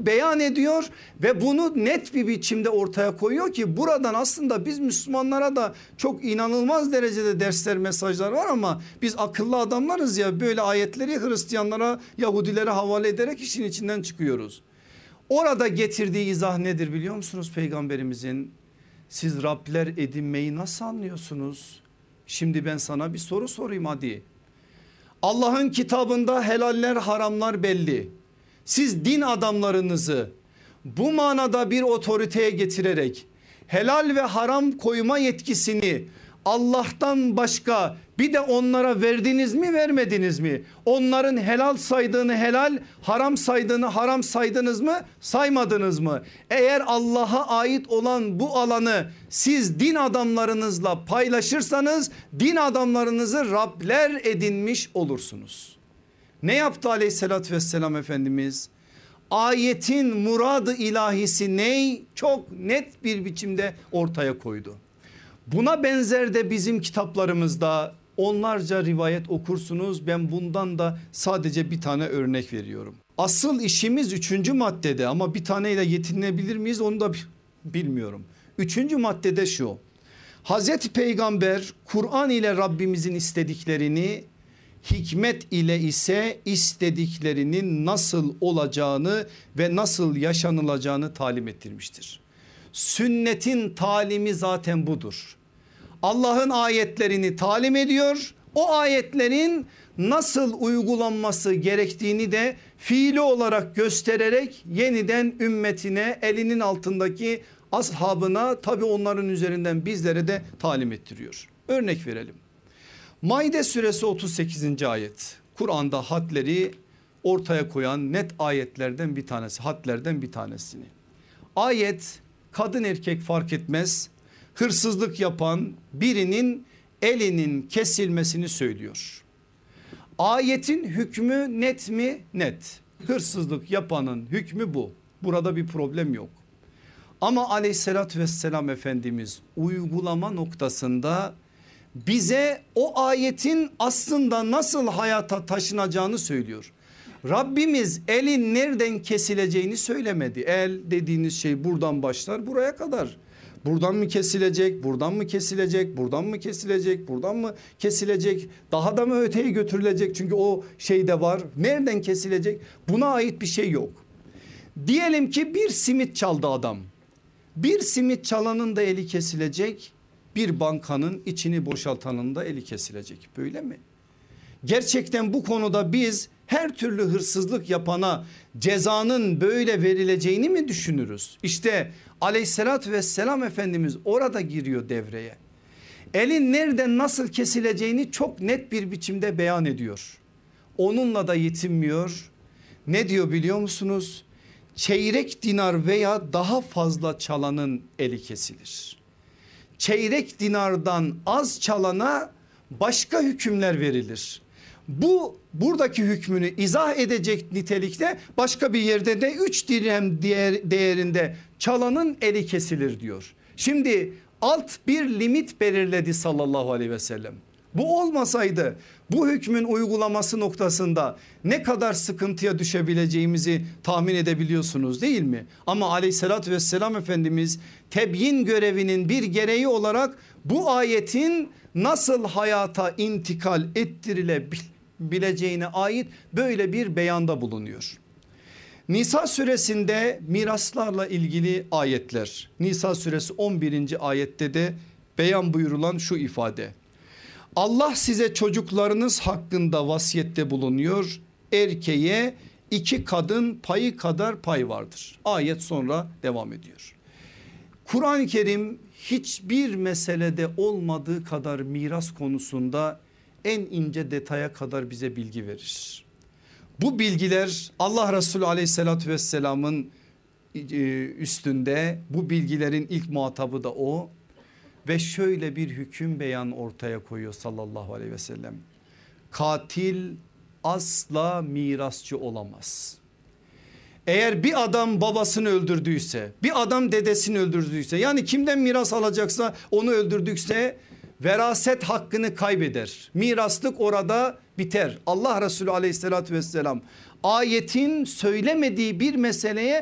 bunu beyan ediyor ve bunu net bir biçimde ortaya koyuyor ki buradan aslında biz Müslümanlara da çok inanılmaz derecede dersler, mesajlar var ama biz akıllı adamlarız ya, böyle ayetleri Hristiyanlara, Yahudilere havale ederek işin içinden çıkıyoruz. Orada getirdiği izah nedir biliyor musunuz peygamberimizin? Siz Rabler edinmeyi nasıl anlıyorsunuz? Şimdi ben sana bir soru sorayım hadi. Allah'ın kitabında helaller haramlar belli. Siz din adamlarınızı bu manada bir otoriteye getirerek helal ve haram koyma yetkisini Allah'tan başka bir de onlara verdiniz mi, vermediniz mi? Onların helal saydığını helal, haram saydığını haram saydınız mı, saymadınız mı? Eğer Allah'a ait olan bu alanı siz din adamlarınızla paylaşırsanız din adamlarınızı Rabler edinmiş olursunuz. Ne yaptı aleyhissalatü vesselam Efendimiz? Ayetin muradı ilahisi ney? Çok net bir biçimde ortaya koydu. Buna benzer de bizim kitaplarımızda onlarca rivayet okursunuz. Ben bundan da sadece bir tane örnek veriyorum. Asıl işimiz 3. maddede ama bir taneyle yetinebilir miyiz onu da bilmiyorum. 3. maddede şu: Hazreti Peygamber Kur'an ile Rabbimizin istediklerini, hikmet ile ise istediklerinin nasıl olacağını ve nasıl yaşanılacağını talim ettirmiştir. Sünnetin talimi zaten budur. Allah'ın ayetlerini talim ediyor. O ayetlerin nasıl uygulanması gerektiğini de fiili olarak göstererek yeniden ümmetine, elinin altındaki ashabına, tabi onların üzerinden bizlere de talim ettiriyor. Örnek verelim. Maide suresi 38. ayet. Kur'an'da hadleri ortaya koyan net ayetlerden bir tanesi, hadlerden bir tanesini. Ayet kadın erkek fark etmez, hırsızlık yapan birinin elinin kesilmesini söylüyor. Ayetin hükmü net mi? Net. Hırsızlık yapanın hükmü bu. Burada bir problem yok. Ama aleyhissalatü vesselam Efendimiz uygulama noktasında bize o ayetin aslında nasıl hayata taşınacağını söylüyor. Rabbimiz elin nereden kesileceğini söylemedi. El dediğiniz şey buradan başlar buraya kadar. Buradan mı kesilecek, buradan mı kesilecek, buradan mı kesilecek, buradan mı kesilecek, daha da mı öteye götürülecek, çünkü o şey de var. Nereden kesilecek, buna ait bir şey yok. Diyelim ki bir simit çaldı adam. Bir simit çalanın da eli kesilecek, bir bankanın içini boşaltanın da eli kesilecek, böyle mi? Gerçekten bu konuda biz her türlü hırsızlık yapana cezanın böyle verileceğini mi düşünürüz? İşte aleyhissalatü vesselam Efendimiz orada giriyor devreye. Elin nereden nasıl kesileceğini çok net bir biçimde beyan ediyor. Onunla da yetinmiyor. Ne diyor biliyor musunuz? Çeyrek dinar veya daha fazla çalanın eli kesilir. Çeyrek dinardan az çalana başka hükümler verilir. Bu buradaki hükmünü izah edecek nitelikte başka bir yerde de 3 dirhem değerinde çalanın eli kesilir diyor. Şimdi alt bir limit belirledi sallallahu aleyhi ve sellem. Bu olmasaydı bu hükmün uygulaması noktasında ne kadar sıkıntıya düşebileceğimizi tahmin edebiliyorsunuz değil mi? Ama aleyhissalatü vesselam Efendimiz tebyin görevinin bir gereği olarak bu ayetin nasıl hayata intikal ettirilebileceğine ait böyle bir beyanda bulunuyor. Nisa suresinde miraslarla ilgili ayetler. Nisa suresi 11. ayette de beyan buyurulan şu ifade: Allah size çocuklarınız hakkında vasiyette bulunuyor. Erkeğe 2 kadın payı kadar pay vardır. Ayet sonra devam ediyor. Kur'an-ı Kerim hiçbir meselede olmadığı kadar miras konusunda en ince detaya kadar bize bilgi verir. Bu bilgiler Allah Resulü aleyhissalatü vesselamın üstünde, bu bilgilerin ilk muhatabı da o. Ve şöyle bir hüküm beyan ortaya koyuyor sallallahu aleyhi ve sellem. Katil asla mirasçı olamaz. Eğer bir adam babasını öldürdüyse, bir adam dedesini öldürdüyse, yani kimden miras alacaksa onu öldürdükse veraset hakkını kaybeder. Miraslık orada biter. Allah Resulü aleyhissalatü vesselam ayetin söylemediği bir meseleye